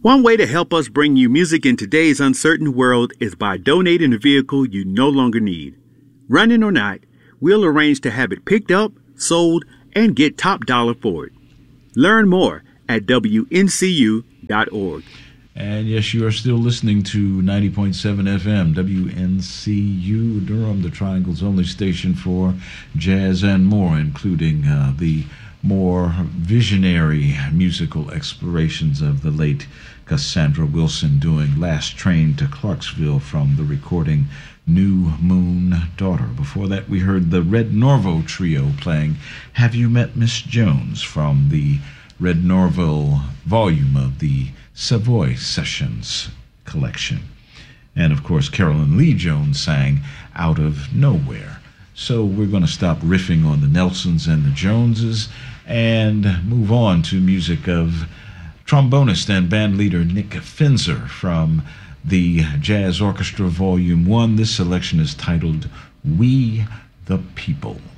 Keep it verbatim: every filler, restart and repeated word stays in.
One way to help us bring you music in today's uncertain world is by donating a vehicle you no longer need. Running or not, we'll arrange to have it picked up, sold, and get top dollar for it. Learn more at W N C U dot org. And yes, you are still listening to ninety point seven F M, W N C U Durham, the Triangle's only station for jazz and more, including uh, the more visionary musical explorations of the late Cassandra Wilson, doing Last Train to Clarksville from the recording New Moon Daughter. Before that, we heard the Red Norvo Trio playing Have You Met Miss Jones from the Red Norvo volume of the Savoy Sessions collection. And of course, Carolyn Lee Jones sang Out of Nowhere. So we're going to stop riffing on the Nelsons and the Joneses and move on to music of trombonist and band leader Nick Finzer from the Jazz Orchestra Volume one. This selection is titled We the People.